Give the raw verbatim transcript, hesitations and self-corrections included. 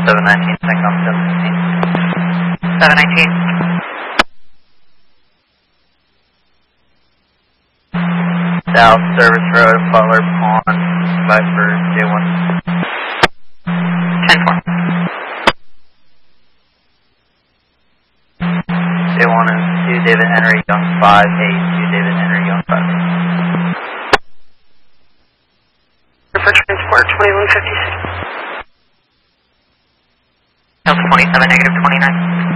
seven nineteen, Syncom seven nineteen. seven nineteen. South Service Road, Butler Pond, Viper, J one. ten four. J one is two, David Henry, Young five eight, two, David Henry, Young five eight. For transport, twenty-one fifty-six. Delta twenty-seven, negative twenty-nine.